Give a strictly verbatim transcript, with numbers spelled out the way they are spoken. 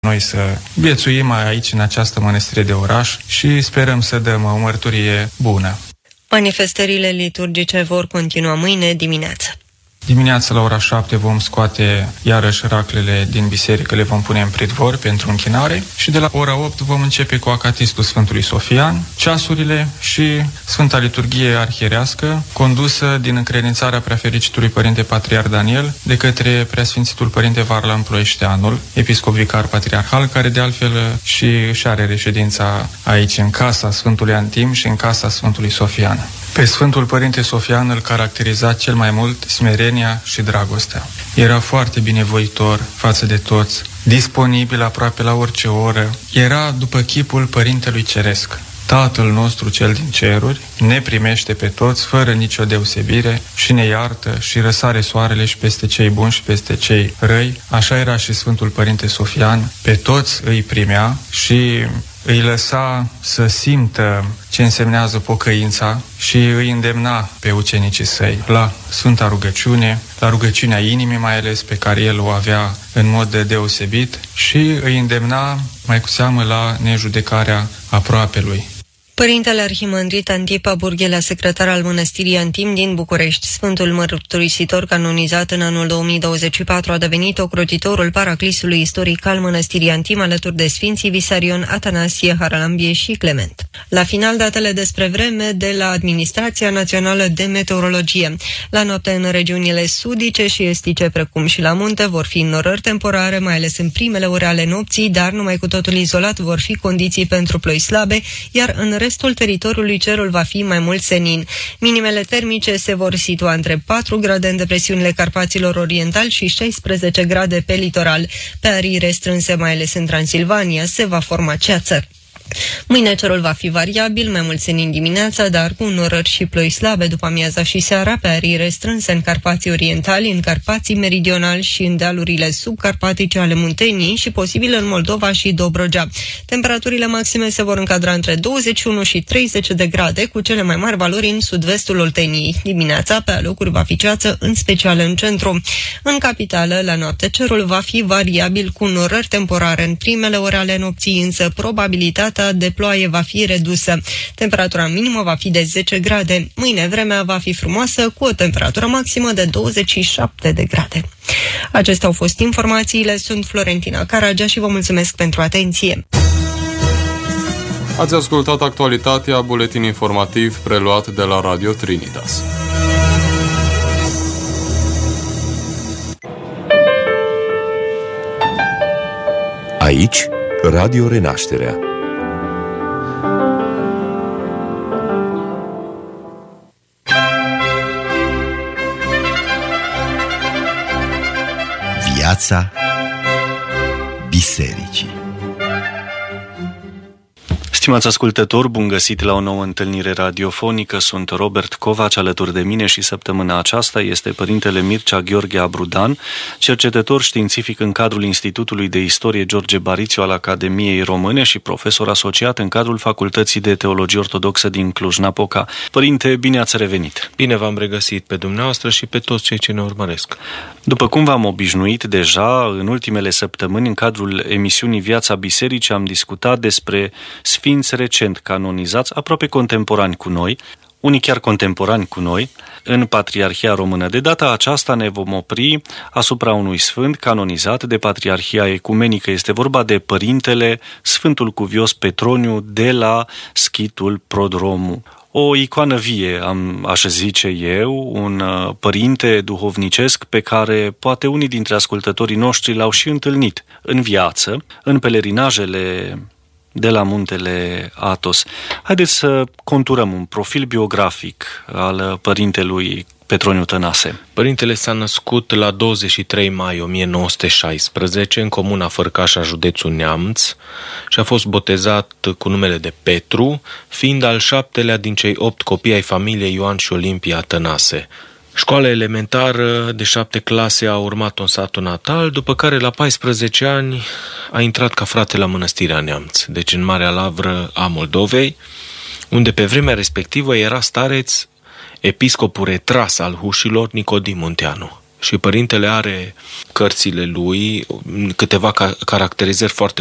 noi să viețuim aici, în această mănăstire de oraș, și sperăm să dăm o mărturie bună. Manifestările liturgice vor continua mâine dimineață. Dimineața la ora șapte vom scoate iarăși raclele din biserică, le vom pune în pridvor pentru închinare și de la ora opt vom începe cu acatistul Sfântului Sofian, ceasurile și Sfânta Liturghie Arhierească, condusă din încredințarea Preafericitului Părinte Patriarh Daniel de către Preasfințitul Părinte Varlam Ploieșteanul, episcop vicar patriarhal, care de altfel și își are reședința aici în casa Sfântului Antim și în casa Sfântului Sofian. Pe Sfântul Părinte Sofian îl caracteriza cel mai mult smerenia și dragostea. Era foarte binevoitor față de toți, disponibil aproape la orice oră. Era după chipul Părintelui Ceresc. Tatăl nostru cel din ceruri ne primește pe toți fără nicio deosebire și ne iartă și răsare soarele și peste cei buni și peste cei răi. Așa era și Sfântul Părinte Sofian. Pe toți îi primea și îi lăsa să simtă ce însemnează pocăința și îi îndemna pe ucenicii săi la Sfânta Rugăciune, la rugăciunea inimii mai ales, pe care el o avea în mod deosebit, și îi îndemna mai cu seamă la nejudecarea aproapelui. Părintele Arhimandrit Antipa Burghela, secretar al Mănăstirii Antim din București, Sfântul Mărturisitor canonizat în anul două mii douăzeci și patru, a devenit ocrotitorul paraclisului istoric al Mănăstirii Antim, alături de Sfinții Visarion, Atanasie, Haralambie și Clement. La final, datele despre vreme de la Administrația Națională de Meteorologie. La noapte în regiunile sudice și estice, precum și la munte, vor fi norări temporare, mai ales în primele ore ale nopții, dar numai cu totul izolat vor fi condiții pentru ploi slabe, iar în restul teritoriului cerul va fi mai mult senin. Minimele termice se vor situa între patru grade în depresiunile Carpaților Orientali și șaisprezece grade pe litoral. Pe arii restrânse, mai ales în Transilvania, se va forma ceață. Mâine cerul va fi variabil, mai mult senin dimineața, dar cu norări și ploi slabe după amiaza și seara, pe arii restrânse în Carpații Orientali, în Carpații Meridionali și în dealurile subcarpatice ale Muntenii și posibil în Moldova și Dobrogea. Temperaturile maxime se vor încadra între douăzeci și unu și treizeci de grade, cu cele mai mari valori în sud-vestul Olteniei. Dimineața, pe alocuri, va fi ceață, în special în centru. În capitală, la noapte, cerul va fi variabil cu norări temporare. În primele ore ale nopții, însă, probabilitatea de ploaie va fi redusă. Temperatura minimă va fi de zece grade. Mâine vremea va fi frumoasă, cu o temperatură maximă de douăzeci și șapte de grade. Acestea au fost informațiile. Sunt Florentina Caragea și vă mulțumesc pentru atenție. Ați ascultat actualitatea, buletin informativ preluat de la Radio Trinitas. Aici, Radio Renașterea. Viața Bisericii. Stimați ascultători, bun găsit la o nouă întâlnire radiofonică. Sunt Robert Covaci, alături de mine și săptămâna aceasta este Părintele Mircea Gheorghe Abrudan, cercetător științific în cadrul Institutului de Istorie George Barițiu al Academiei Române și profesor asociat în cadrul Facultății de Teologie Ortodoxă din Cluj-Napoca. Părinte, bine ați revenit! Bine v-am regăsit pe dumneavoastră și pe toți cei ce ne urmăresc. După cum v-am obișnuit deja, în ultimele săptămâni, în cadrul emisiunii Viața Bisericii, am discutat despre sfinți recent canonizați, aproape contemporani cu noi, unii chiar contemporani cu noi, în Patriarhia Română. De data aceasta ne vom opri asupra unui sfânt canonizat de Patriarhia Ecumenică. Este vorba de Părintele Sfântul Cuvios Petroniu de la Schitul Prodromu. O icoană vie, am, aș zice eu, un uh, părinte duhovnicesc pe care poate unii dintre ascultătorii noștri l-au și întâlnit în viață, în pelerinajele de la muntele Athos. Haideți să conturăm un profil biografic al părintelui Petroniu Tănase. Părintele s-a născut la douăzeci și trei mai o mie nouă sute șaisprezece în comuna Fărcașa, județul Neamț, și a fost botezat cu numele de Petru, fiind al șaptelea din cei opt copii ai familiei Ioan și Olimpia Tănase. Școala elementară de șapte clase a urmat-o în satul natal, după care la paisprezece ani a intrat ca frate la Mănăstirea Neamț, deci în Marea Lavră a Moldovei, unde pe vremea respectivă era stareț episcopul retras al hușilor Nicodim Munteanu. Și părintele are cărțile lui câteva ca- caracterizări foarte